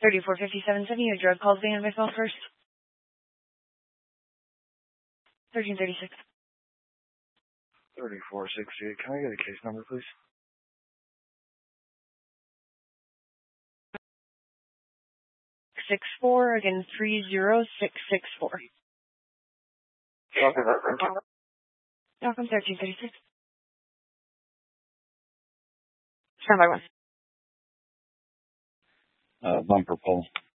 3457, sending you a drug calls being on my phone first. 1336. 3468. Can I get a case number, please? Again, 30664. Welcome, 1336. Stand by one. Bumper pull.